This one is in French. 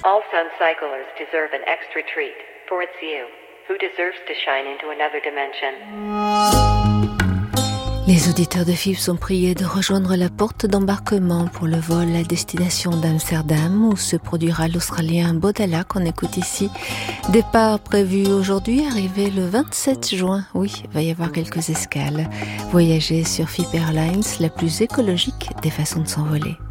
All sun cyclers deserve an extra treat, for it's you who deserves to shine into another dimension. Les auditeurs de FIB sont priés de rejoindre la porte d'embarquement pour le vol à destination d'Amsterdam où se produira l'Australien Bodala qu'on écoute ici. Départ prévu aujourd'hui, arrivé le 27 juin. Oui, il va y avoir quelques escales. Voyager sur FIB Airlines, la plus écologique des façons de s'envoler.